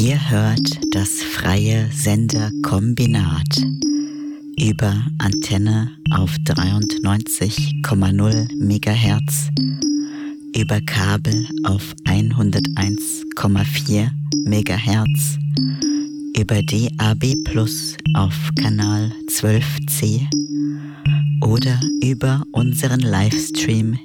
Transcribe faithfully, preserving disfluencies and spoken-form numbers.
Ihr hört das freie Senderkombinat über Antenne auf dreiundneunzig Komma null Megahertz, über Kabel auf hunderteins Komma vier Megahertz, über D A B Plus auf Kanal zwölf C oder über unseren Livestream